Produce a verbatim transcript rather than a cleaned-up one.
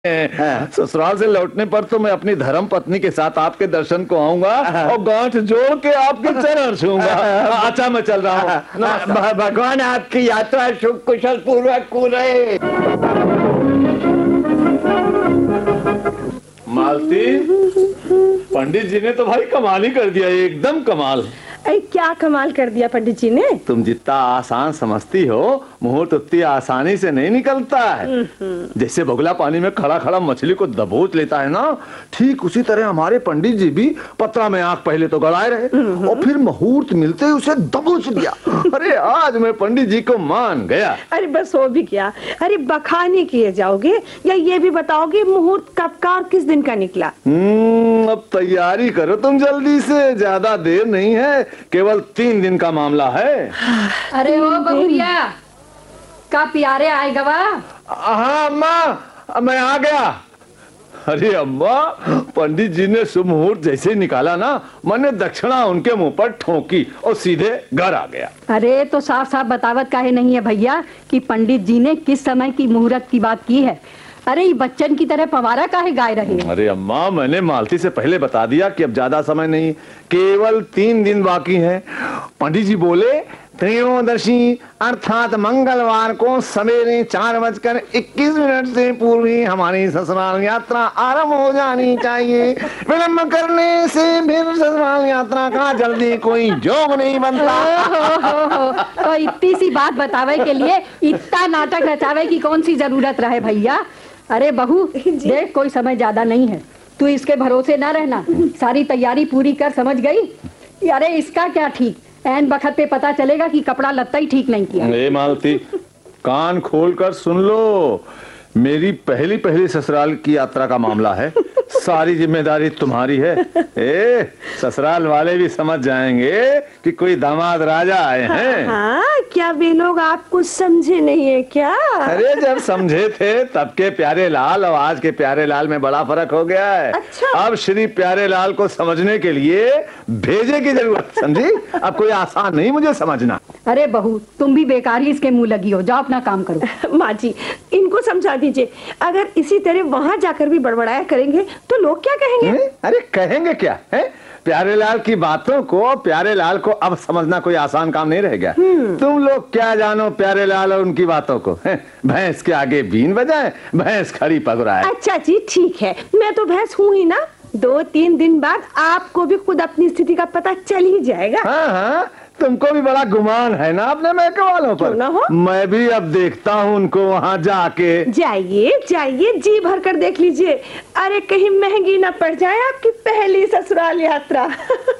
ससुराल से लौटने पर तो मैं अपनी धर्म पत्नी के साथ आपके दर्शन को आऊंगा और गांठ जोड़ के आपके चरण छूंगा। अच्छा मैं चल रहा हूँ। भगवान आपकी यात्रा शुभ कुशल पूर्वक पूरे। मालती, पंडित जी ने तो भाई कमाल ही कर दिया, एकदम कमाल। अरे क्या कमाल कर दिया पंडित जी ने। तुम जितना आसान समझती हो, मुहूर्त उतनी आसानी से नहीं निकलता है। जैसे बगुला पानी में खड़ा खड़ा मछली को दबोच लेता है ना, ठीक उसी तरह हमारे पंडित जी भी पत्रा में आंख पहले तो गड़ाए रहे और फिर मुहूर्त मिलते ही उसे दबोच दिया। अरे आज मैं पंडित जी को मान गया। अरे बस हो भी क्या। अरे बखाने किए जाओगे या ये भी बताओगे मुहूर्त कब का और किस दिन का निकला? हम्म, अब तैयारी करो तुम जल्दी से, ज्यादा देर नहीं है, केवल तीन दिन का मामला है। अरे ओ बहुरिया, का प्यारे आए गवा? हाँ अम्मा, मैं आ गया। अरे अम्मा, पंडित जी ने शुभ मुहूर्त जैसे निकाला ना, मैंने दक्षिणा उनके मुंह पर ठोकी और सीधे घर आ गया। अरे तो साफ साफ बतावत काहे नहीं है भैया कि पंडित जी ने किस समय की मुहूर्त की बात की है? अरे ये बच्चन की तरह पवारा काहे गाए रहे? अरे अम्मा, मैंने मालती से पहले बता दिया कि अब ज्यादा समय नहीं, केवल तीन दिन बाकी है। पंडित जी बोले त्रयोदशी अर्थात मंगलवार को सवेरे चार बजकर इक्कीस मिनट से पूर्व ही हमारी ससुराल यात्रा आरंभ हो जानी चाहिए। विलंब करने से फिर ससुराल यात्रा का जल्दी कोई जोग नहीं बनता। हो, हो, हो, तो इतनी सी बात बतावे के लिए इतना नाटक रचावे की कौन सी जरूरत रहे भैया? अरे बहू देख, कोई समय ज्यादा नहीं है, तू इसके भरोसे ना रहना, सारी तैयारी पूरी कर, समझ गई? अरे इसका क्या ठीक, ऐन बखत पे पता चलेगा कि कपड़ा लत्ता ही ठीक नहीं किया। ए मालती, कान खोल कर सुन लो, मेरी पहली पहली ससुराल की यात्रा का मामला है, सारी जिम्मेदारी तुम्हारी है। ए, ससुराल वाले भी समझ जाएंगे कि कोई दामाद राजा आए हैं। हाँ, क्या वे लोग आपको समझे नहीं है क्या? अरे जब समझे थे तब के प्यारे लाल और आज के प्यारे लाल में बड़ा फर्क हो गया है। अच्छा। अब श्री प्यारे लाल को समझने के लिए भेजे की जरूरत, समझी? अब कोई आसान नहीं मुझे समझना। अरे बहू, तुम भी बेकार ही इसके मुंह लगी हो, जाओ अपना काम करो। माँ जी, इनको समझा दीजिए, अगर इसी तरह वहाँ जाकर भी बड़बड़ाया करेंगे तो लोग क्या कहेंगे? है? अरे कहेंगे क्या है? प्यारे लाल की बातों को, प्यारे लाल को अब समझना कोई आसान काम नहीं रह गया। तुम लोग क्या जानो प्यारे लाल और उनकी बातों को? भैंस के आगे बीन बजाए, भैंस खड़ी पगुराए। अच्छा जी ठीक है, मैं तो भैंस हूँ ही ना, दो तीन दिन बाद आपको भी खुद अपनी स्थिति का पता चल ही जाएगा। हाँ हाँ, तुमको भी बड़ा गुमान है ना अपने मैके वालों पर। ना हो? मैं भी अब देखता हूँ उनको वहाँ जाके। जाइए जाइए, जी भर कर देख लीजिए। अरे कहीं महंगी ना पड़ जाए आपकी पहली ससुराल यात्रा।